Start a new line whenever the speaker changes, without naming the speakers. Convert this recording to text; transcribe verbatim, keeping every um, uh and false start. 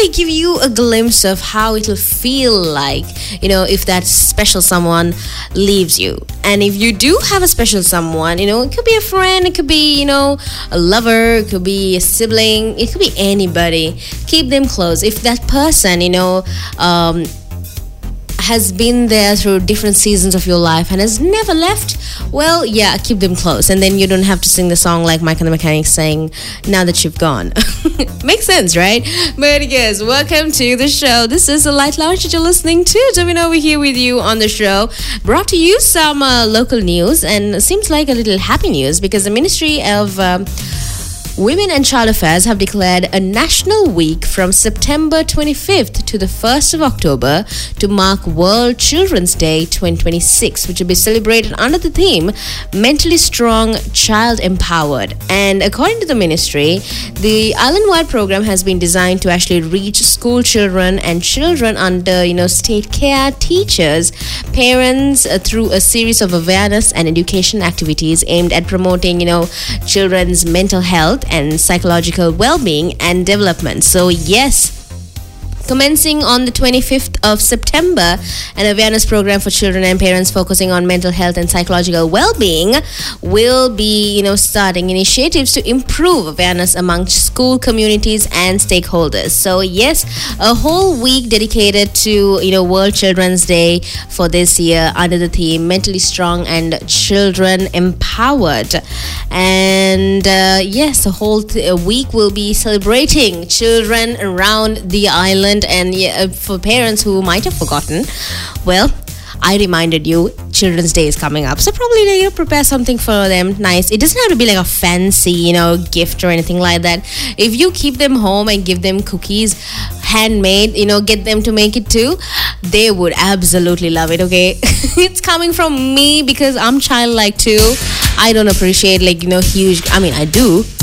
probably give you a glimpse of how it'll feel like, you know, if that special someone leaves you. And if you do have a special someone, you know, it could be a friend, it could be, you know, a lover, it could be a sibling, it could be anybody. Keep them close. If that person, you know, um, has been there through different seasons of your life and has never left, well, yeah, keep them close. And then you don't have to sing the song like Mike and the Mechanic saying, now that you've gone. Makes sense, right? But yes, welcome to the show. This is the Light Lounge that you're listening to. Javin over here with you on the show. Brought to you some uh, local news, and seems like a little happy news because the Ministry of Um, Women and Child Affairs have declared a national week from September twenty-fifth to the first of October to mark World Children's Day twenty twenty-six, which will be celebrated under the theme Mentally Strong, Child Empowered. And according to the ministry, the island-wide program has been designed to actually reach school children and children under, you know, state care, teachers, parents, uh, through a series of awareness and education activities aimed at promoting, you know, children's mental health and psychological well-being and development. So yes, commencing on the twenty-fifth of September, an awareness program for children and parents focusing on mental health and psychological well-being will be, you know, starting initiatives to improve awareness among school communities and stakeholders. So yes, a whole week dedicated to, you know, World Children's Day for this year under the theme Mentally Strong and Children Empowered. And uh, yes, a whole th- a week will be celebrating children around the island. And yeah, for parents who might have forgotten, well, I reminded you Children's Day is coming up, so probably, you know, prepare something for them nice. It doesn't have to be like a fancy, you know, gift or anything like that. If you keep them home and give them cookies, handmade, you know, get them to make it too, they would absolutely love it. Okay, it's coming from me because I'm childlike too. I don't appreciate, like, you know, huge, I mean, I do,